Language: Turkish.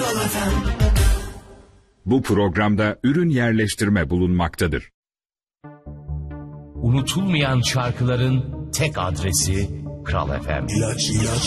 Kral FM. Bu programda ürün yerleştirme bulunmaktadır. Unutulmayan şarkıların tek adresi Kral FM. İlaç.